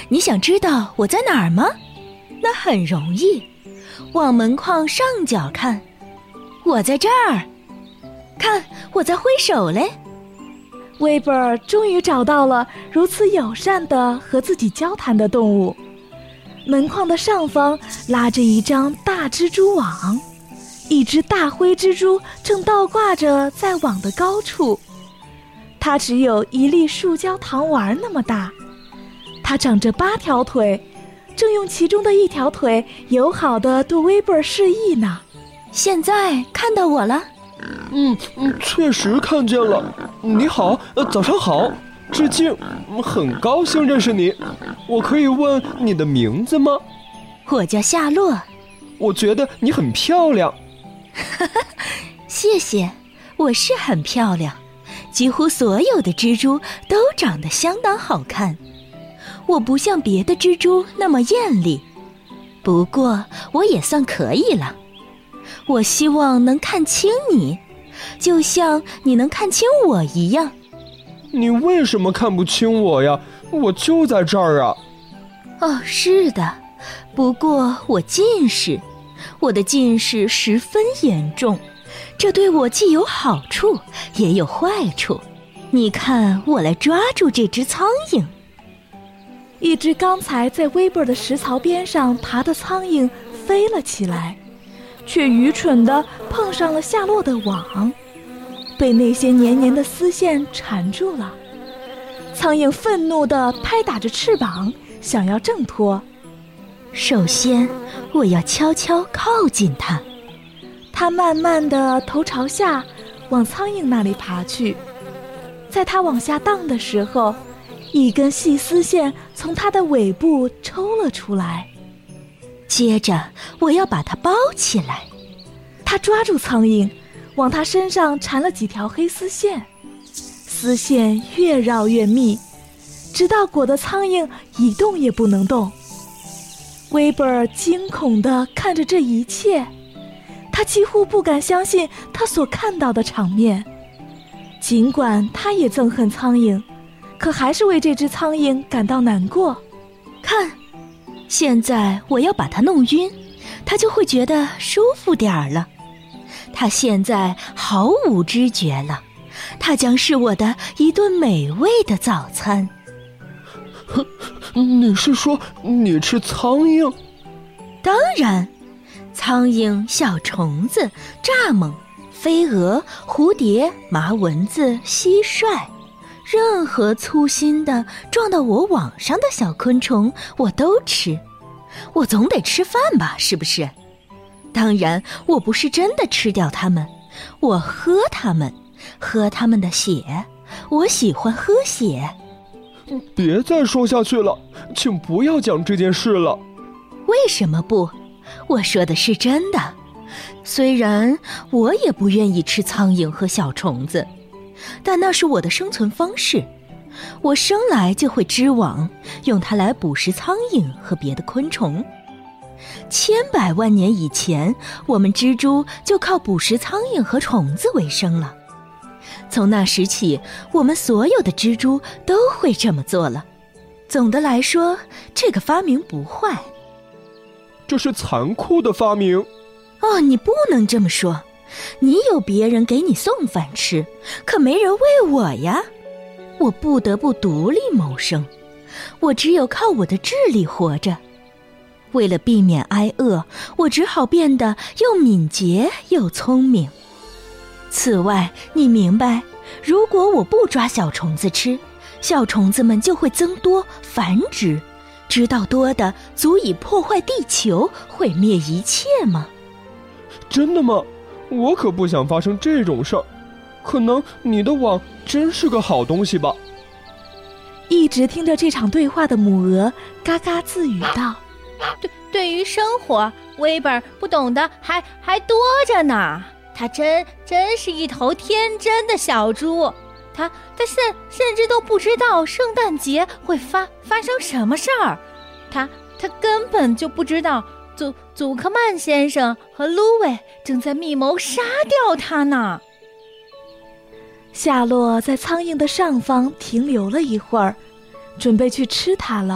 你想知道我在哪儿吗？那很容易，往门框上角看，我在这儿。看，我在挥手嘞。 威伯尔终于找到了如此友善的和自己交谈的动物。门框的上方拉着一张大蜘蛛网，一只大灰蜘蛛正倒挂着在网的高处。它只有一粒塑胶糖丸那么大，它长着8条腿，正用其中的1条腿友好地对威伯尔示意呢。 现在看到我了？ 确实看见了。你好，早上好，致敬，很高兴认识你。我可以问你的名字吗？ 我叫夏洛。 我觉得你很漂亮。 谢谢，我是很漂亮，几乎所有的蜘蛛都长得相当好看。我不像别的蜘蛛那么艳丽，不过我也算可以了。我希望能看清你，就像你能看清我一样。 你为什么看不清我呀？我就在这儿啊。 哦，是的，不过我近视，我的近视十分严重，这对我既有好处也有坏处。你看，我来抓住这只苍蝇。 一只刚才在威伯尔的食槽边上爬的苍蝇飞了起来，却愚蠢地碰上了夏洛的网，被那些黏黏的丝线缠住了。苍蝇愤怒地拍打着翅膀，想要挣脱。 首先，我要悄悄靠近它。 它慢慢地头朝下往苍蝇那里爬去。在它往下荡的时候，一根细丝线从它的尾部抽了出来。 接着，我要把它包起来。 它抓住苍蝇，往它身上缠了几条黑丝线，丝线越绕越密，直到裹得苍蝇一动也不能动。威伯尔惊恐地看着这一切，他几乎不敢相信他所看到的场面。尽管他也憎恨苍蝇，可还是为这只苍蝇感到难过。 看，现在我要把它弄晕，它就会觉得舒服点儿了。它现在毫无知觉了，它将是我的一顿美味的早餐。 你是说你吃苍蝇？ 当然，苍蝇、小虫子、蚱蜢、飞蛾、蝴蝶、麻蚊子、蟋蟀，任何粗心的撞到我网上的小昆虫我都吃。我总得吃饭吧，是不是？当然，我不是真的吃掉它们，我喝它们，喝它们的血。我喜欢喝血。 别再说下去了，请不要讲这件事了。 为什么不？我说的是真的。虽然我也不愿意吃苍蝇和小虫子，但那是我的生存方式。我生来就会织网，用它来捕食苍蝇和别的昆虫。千百万年以前，我们蜘蛛就靠捕食苍蝇和虫子为生了。从那时起，我们所有的蜘蛛都会这么做了。总的来说，这个发明不坏。 这是残酷的发明。 哦，你不能这么说。你有别人给你送饭吃，可没人喂我呀。我不得不独立谋生，我只有靠我的智力活着。为了避免挨饿，我只好变得又敏捷又聪明。此外，你明白，如果我不抓小虫子吃，小虫子们就会增多繁殖，直到多的足以破坏地球，毁灭一切吗？ 真的吗？我可不想发生这种事儿。可能你的网真是个好东西吧。 一直听着这场对话的母鹅嘎嘎自语道： 对于生活，威伯尔不懂的还多着呢。他真是一头天真的小猪。他甚至都不知道圣诞节会发生什么事儿。他根本就不知道祖克曼先生和芦苇正在密谋杀掉他呢。 夏洛在苍蝇的上方停留了一会儿，准备去吃它了。